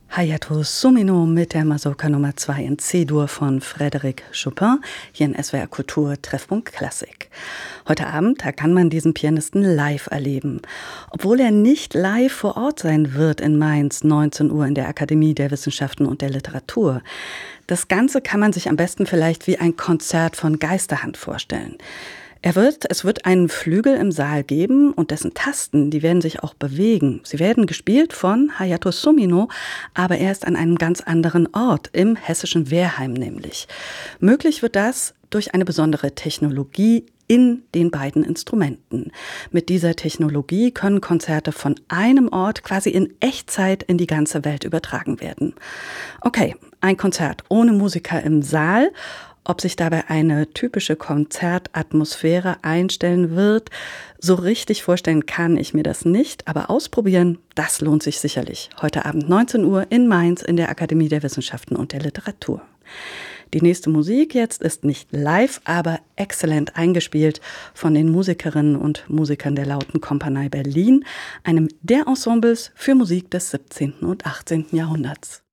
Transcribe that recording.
Hayato Sumino mit der Mazurka Nummer 2 in C-Dur von Frédéric Chopin, hier in SWR Kultur Treffpunkt Klassik. Heute Abend, da kann man diesen Pianisten live erleben. Obwohl er nicht live vor Ort sein wird in Mainz, 19 Uhr in der Akademie der Wissenschaften und der Literatur. Das Ganze kann man sich am besten vielleicht wie ein Konzert von Geisterhand vorstellen. Es wird einen Flügel im Saal geben und dessen Tasten, die werden sich auch bewegen. Sie werden gespielt von Hayato Sumino, aber er ist an einem ganz anderen Ort, im hessischen Wehrheim nämlich. Möglich wird das durch eine besondere Technologie in den beiden Instrumenten. Mit dieser Technologie können Konzerte von einem Ort quasi in Echtzeit in die ganze Welt übertragen werden. Okay, ein Konzert ohne Musiker im Saal. Ob sich dabei eine typische Konzertatmosphäre einstellen wird, so richtig vorstellen kann ich mir das nicht, aber ausprobieren, das lohnt sich sicherlich. Heute Abend 19 Uhr in Mainz in der Akademie der Wissenschaften und der Literatur. Die nächste Musik jetzt ist nicht live, aber exzellent eingespielt von den Musikerinnen und Musikern der Lauten Kompanie Berlin, einem der Ensembles für Musik des 17. und 18. Jahrhunderts.